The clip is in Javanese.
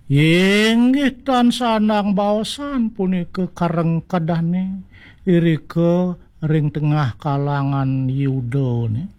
Inggih tansah nang baosan punika kareng kadane irike ring tengah kalangan Yuda ne.